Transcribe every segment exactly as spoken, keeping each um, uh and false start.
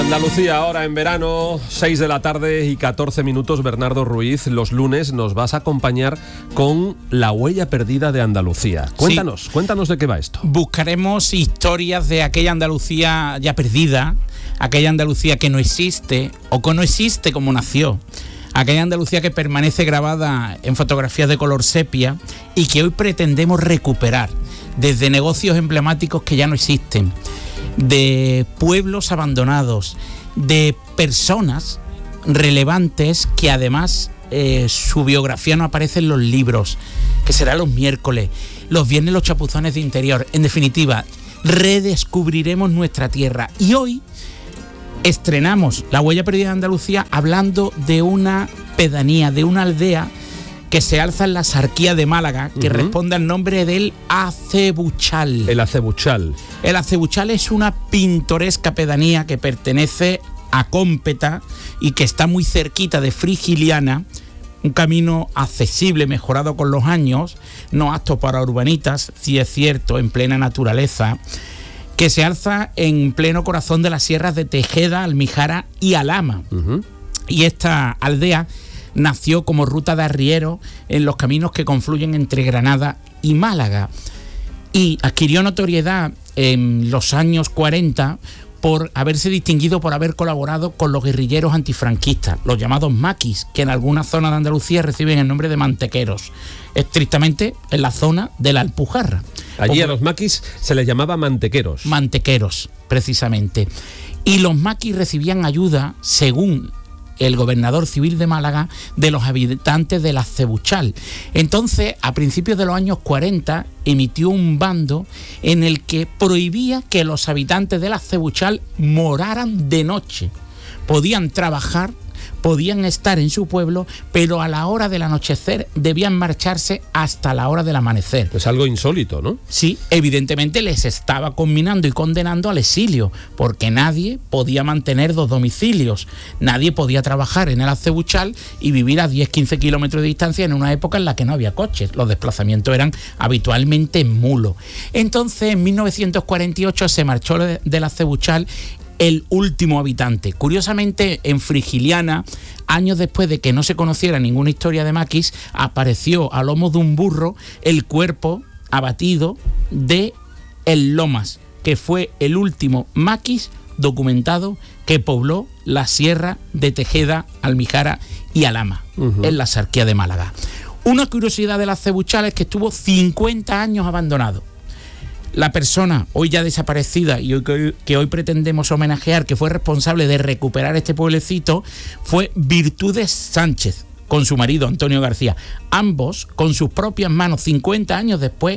Andalucía ahora en verano, seis de la tarde y catorce minutos. Bernardo Ruiz, los lunes nos vas a acompañar con La huella perdida de Andalucía. Cuéntanos, sí. cuéntanos de qué va esto. Buscaremos historias de aquella Andalucía ya perdida, aquella Andalucía que no existe o que no existe como nació, aquella Andalucía que permanece grabada en fotografías de color sepia y que hoy pretendemos recuperar, desde negocios emblemáticos que ya no existen, de pueblos abandonados, de personas relevantes que además eh, su biografía no aparece en los libros, que será los miércoles, los viernes los chapuzones de interior. En definitiva, redescubriremos nuestra tierra y hoy estrenamos La huella perdida de Andalucía hablando de una pedanía, de una aldea que se alza en la Sarquía de Málaga, que uh-huh. responde al nombre del Acebuchal. El Acebuchal. El Acebuchal es una pintoresca pedanía que pertenece a Cómpeta y que está muy cerquita de Frigiliana, un camino accesible, mejorado con los años, no apto para urbanitas, sí es cierto, en plena naturaleza, que se alza en pleno corazón de las sierras de Tejeda, Almijara y Alhama. Uh-huh. Y esta aldea nació como ruta de arriero en los caminos que confluyen entre Granada y Málaga y adquirió notoriedad en los años cuarenta por haberse distinguido por haber colaborado con los guerrilleros antifranquistas, los llamados maquis, que en algunas zonas de Andalucía reciben el nombre de mantequeros, estrictamente en la zona de la Alpujarra. Allí a los maquis se les llamaba mantequeros. Mantequeros, precisamente. Y los maquis recibían ayuda, según el gobernador civil de Málaga, de los habitantes del Acebuchal. Entonces, a principios de los años cuarenta, emitió un bando en el que prohibía que los habitantes del Acebuchal moraran de noche. Podían trabajar, podían estar en su pueblo, pero a la hora del anochecer debían marcharse hasta la hora del amanecer. Pues algo insólito, ¿no? Sí, evidentemente les estaba conminando y condenando al exilio, porque nadie podía mantener dos domicilios, nadie podía trabajar en el Acebuchal y vivir a diez a quince kilómetros de distancia en una época en la que no había coches, los desplazamientos eran habitualmente en mulo. Entonces, en mil novecientos cuarenta y ocho se marchó del Acebuchal el último habitante. Curiosamente, en Frigiliana, años después de que no se conociera ninguna historia de maquis, apareció a lomo de un burro el cuerpo abatido de el Lomas, que fue el último maquis documentado que pobló la sierra de Tejeda, Almijara y Alhama, uh-huh. en la Sarquía de Málaga. Una curiosidad del Acebuchal es que estuvo cincuenta años abandonado. La persona hoy ya desaparecida y hoy, que, que hoy pretendemos homenajear, que fue responsable de recuperar este pueblecito, fue Virtudes Sánchez, con su marido Antonio García. Ambos, con sus propias manos, cincuenta años después,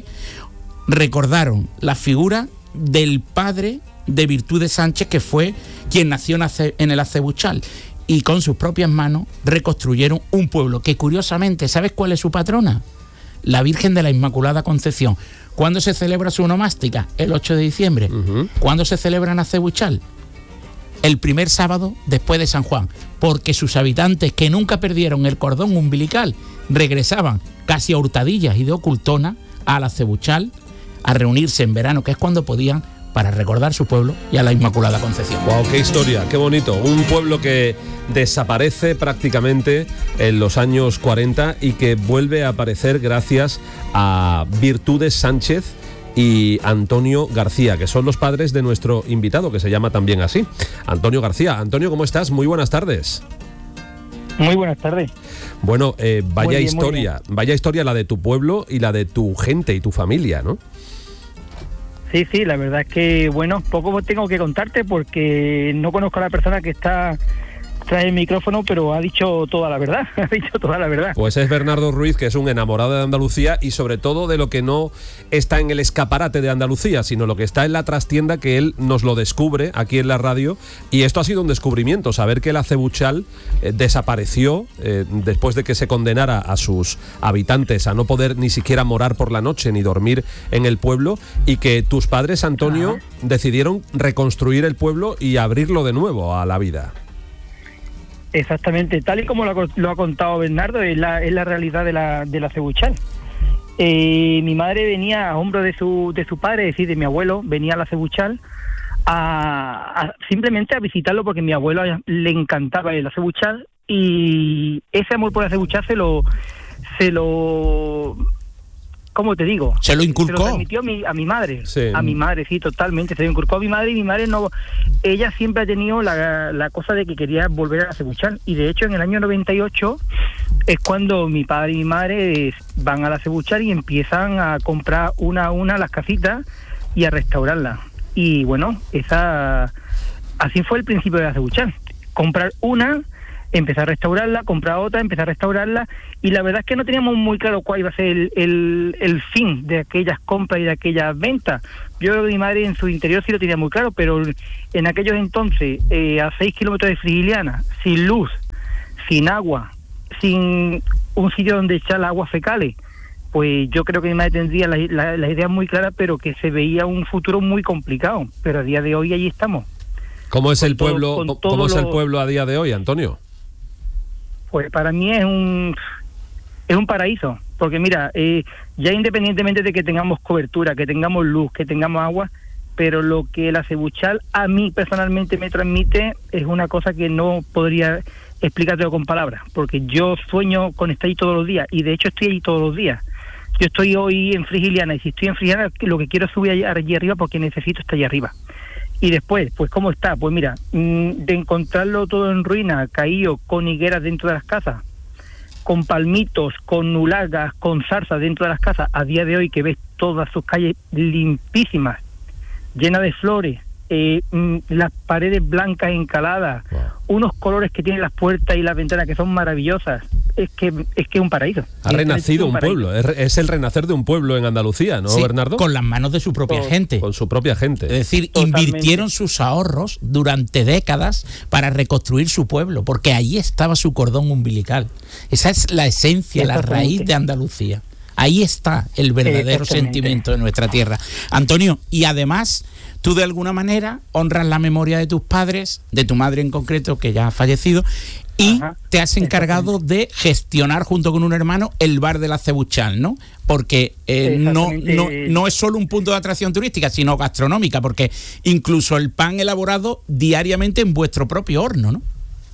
recordaron la figura del padre de Virtudes Sánchez, que fue quien nació en el Acebuchal, y con sus propias manos reconstruyeron un pueblo que, curiosamente, ¿sabes cuál es su patrona? La Virgen de la Inmaculada Concepción. ¿Cuándo se celebra su onomástica? El ocho de diciembre. Uh-huh. ¿Cuándo se celebra en Acebuchal? El primer sábado después de San Juan, porque sus habitantes, que nunca perdieron el cordón umbilical, regresaban casi a hurtadillas y de ocultona al Acebuchal a reunirse en verano, que es cuando podían, para recordar su pueblo y a la Inmaculada Concepción. ¡Wow! ¡Qué historia! ¡Qué bonito! Un pueblo que desaparece prácticamente en los años cuarenta y que vuelve a aparecer gracias a Virtudes Sánchez y Antonio García, que son los padres de nuestro invitado, que se llama también así, Antonio García. Antonio, ¿cómo estás? Muy buenas tardes. Muy buenas tardes. Bueno, eh, vaya bien, historia, vaya historia la de tu pueblo y la de tu gente y tu familia, ¿no? Sí, sí, la verdad es que, bueno, poco tengo que contarte porque no conozco a la persona que está tras el micrófono, pero ha dicho toda la verdad, ha dicho toda la verdad. Pues es Bernardo Ruiz, que es un enamorado de Andalucía y sobre todo de lo que no está en el escaparate de Andalucía, sino lo que está en la trastienda, que él nos lo descubre aquí en la radio, y esto ha sido un descubrimiento, saber que el Acebuchal eh, desapareció eh, después de que se condenara a sus habitantes a no poder ni siquiera morar por la noche ni dormir en el pueblo, y que tus padres, Antonio, ah. decidieron reconstruir el pueblo y abrirlo de nuevo a la vida. Exactamente, tal y como lo ha, lo ha contado Bernardo, es la, es la realidad de la, de la Acebuchal. Eh, mi madre venía a hombros de su, de su padre, es decir, de mi abuelo, venía a la Acebuchal a, a simplemente a visitarlo porque a mi abuelo le encantaba el acebuchal y ese amor por el acebuchal se lo se lo ¿cómo te digo? Se lo inculcó. Se lo transmitió a mi, a mi madre. Sí. A mi madre, sí, totalmente. Se lo inculcó a mi madre y mi madre no... Ella siempre ha tenido la, la cosa de que quería volver al acebuchal. Y de hecho en el año noventa y ocho es cuando mi padre y mi madre van al acebuchal y empiezan a comprar una a una las casitas y a restaurarlas. Y bueno, esa así fue el principio del acebuchal. Comprar una, empezar a restaurarla, comprar otra, empezar a restaurarla, y la verdad es que no teníamos muy claro cuál iba a ser el, el, el fin de aquellas compras y de aquellas ventas. Yo creo que mi madre en su interior sí lo tenía muy claro, pero en aquellos entonces, eh, a seis kilómetros de Frigiliana, sin luz, sin agua, sin un sitio donde echar las aguas fecales, pues yo creo que mi madre tendría la, la, la idea muy clara, pero que se veía un futuro muy complicado. Pero a día de hoy allí estamos. ¿Cómo es el todo, pueblo, ¿cómo es el pueblo a día de hoy, Antonio? Pues para mí es un es un paraíso, porque mira, eh, ya independientemente de que tengamos cobertura, que tengamos luz, que tengamos agua, pero lo que el acebuchal a mí personalmente me transmite es una cosa que no podría explicártelo con palabras, porque yo sueño con estar ahí todos los días, y de hecho estoy ahí todos los días. Yo estoy hoy en Frigiliana, y si estoy en Frigiliana lo que quiero es subir allí, allí arriba porque necesito estar allí arriba. Y después, pues ¿cómo está? Pues mira, de encontrarlo todo en ruina, caído, con higueras dentro de las casas, con palmitos, con nulagas, con zarzas dentro de las casas, a día de hoy que ves todas sus calles limpísimas, llenas de flores, eh, las paredes blancas encaladas, wow, unos colores que tienen las puertas y las ventanas que son maravillosas, es que es que es un paraíso. Ha es, renacido es un, un pueblo, es, es el renacer de un pueblo en Andalucía, ¿no, sí, Bernardo? Con las manos de su propia con, gente. Con su propia gente. Es decir, totalmente. Invirtieron sus ahorros durante décadas para reconstruir su pueblo, porque ahí estaba su cordón umbilical. Esa es la esencia, la raíz de Andalucía. Ahí está el verdadero sentimiento de nuestra tierra. Antonio, y además, tú de alguna manera honras la memoria de tus padres, de tu madre en concreto, que ya ha fallecido, y Ajá, te has encargado de gestionar junto con un hermano el bar del Acebuchal, ¿no? Porque eh, no, no, no es solo un punto de atracción turística, sino gastronómica, porque incluso el pan elaborado diariamente en vuestro propio horno, ¿no?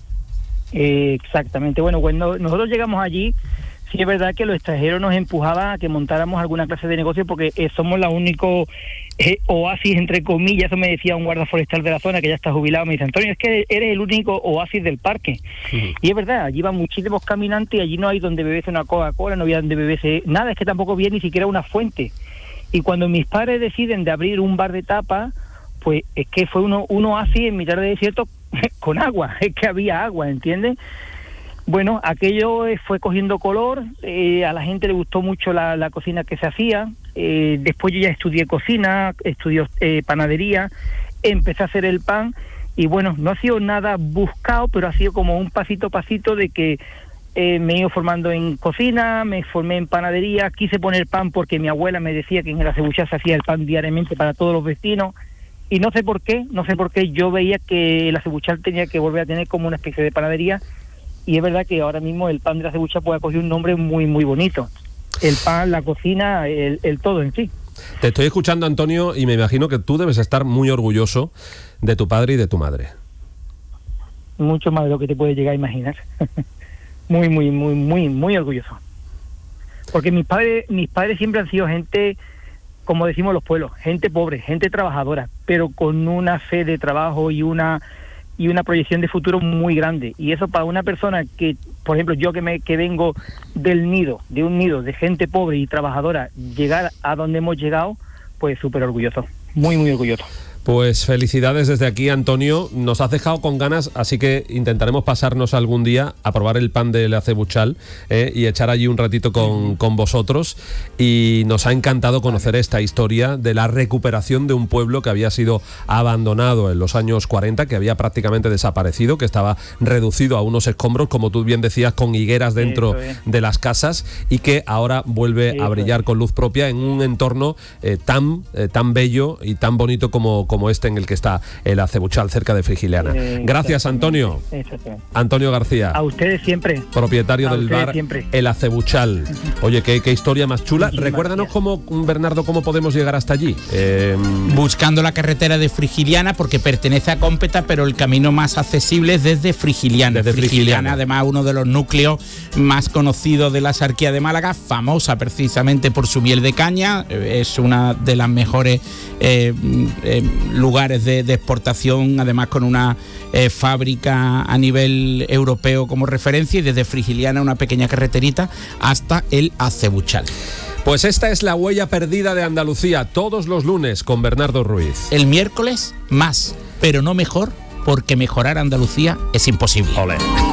Eh, exactamente. Bueno, cuando nosotros llegamos allí, sí es verdad que los extranjeros nos empujaban a que montáramos alguna clase de negocio porque eh, somos la único eh, oasis, entre comillas, eso me decía un guarda forestal de la zona que ya está jubilado, me dice, Antonio, es que eres el único oasis del parque. Sí. Y es verdad, allí van muchísimos caminantes y allí no hay donde beberse una Coca-Cola, no había donde beberse nada, es que tampoco había ni siquiera una fuente. Y cuando mis padres deciden de abrir un bar de tapa, pues es que fue uno, un oasis en mitad del desierto con agua, es que había agua, ¿entiendes? Bueno, aquello fue cogiendo color, eh, a la gente le gustó mucho la, la cocina que se hacía, eh, después yo ya estudié cocina, estudié eh, panadería, empecé a hacer el pan y bueno, no ha sido nada buscado, pero ha sido como un pasito a pasito de que eh, me he ido formando en cocina, me formé en panadería, quise poner pan porque mi abuela me decía que en el Acebuchal se hacía el pan diariamente para todos los vecinos y no sé por qué, no sé por qué yo veía que el Acebuchal tenía que volver a tener como una especie de panadería. Y es verdad que ahora mismo el pan de la Acebuchal puede coger un nombre muy, muy bonito. El pan, la cocina, el, el todo en sí. Te estoy escuchando, Antonio, y me imagino que tú debes estar muy orgulloso de tu padre y de tu madre. Mucho más de lo que te puedes llegar a imaginar. muy, muy, muy, muy, muy orgulloso. Porque mis padres, mis padres siempre han sido gente, como decimos los pueblos, gente pobre, gente trabajadora, pero con una fe de trabajo y una... y una proyección de futuro muy grande, y eso para una persona que, por ejemplo, yo que me que vengo del nido, de un nido de gente pobre y trabajadora, llegar a donde hemos llegado, pues súper orgulloso, muy muy orgulloso. Pues felicidades desde aquí, Antonio. Nos has dejado con ganas, así que intentaremos pasarnos algún día a probar el pan del Acebuchal eh, y echar allí un ratito con, con vosotros. Y nos ha encantado conocer esta historia de la recuperación de un pueblo que había sido abandonado en los años cuarenta, que había prácticamente desaparecido, que estaba reducido a unos escombros, como tú bien decías, con higueras dentro de las casas, y que ahora vuelve a brillar con luz propia en un entorno eh, tan, eh, tan bello y tan bonito como como este en el que está el Acebuchal, cerca de Frigiliana. Eh, Gracias, Antonio. Antonio García. A ustedes siempre. Propietario a del bar siempre. El Acebuchal. Oye, qué, qué historia más chula. Muchísimas Recuérdanos gracias. cómo, Bernardo, cómo podemos llegar hasta allí. Eh... Buscando la carretera de Frigiliana, porque pertenece a Cómpeta, pero el camino más accesible es desde Frigiliana. Desde Frigiliana, Frigiliana, además, uno de los núcleos más conocidos de la Sarquía de Málaga, famosa precisamente por su miel de caña. Es una de las mejores eh, eh, lugares de, de exportación, además con una eh, fábrica a nivel europeo como referencia, y desde Frigiliana una pequeña carreterita hasta el Acebuchal. Pues esta es la huella perdida de Andalucía, todos los lunes con Bernardo Ruiz. El miércoles más, pero no mejor, porque mejorar Andalucía es imposible. Olé.